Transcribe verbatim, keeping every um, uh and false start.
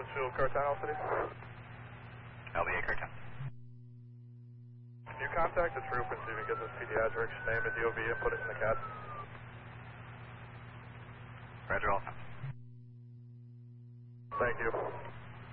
Mitchell, Cartown, City. L B A Cartown. Can you contact the troop and see if you can get this pediatric's name and D O B and put it in the C A D? Roger, all. Thank you.